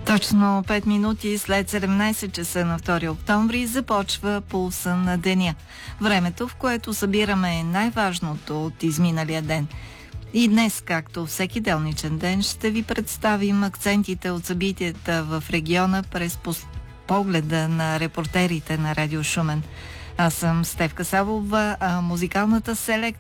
Точно 5 минути след 17 часа на 2 октомври започва пулса на деня. Времето, в което събираме най-важното от изминалия ден. И днес, както всеки делничен ден, ще ви представим акцентите от събитията в региона през погледа на репортерите на Радио Шумен. Аз съм Стефка Савова, а музикалната селекция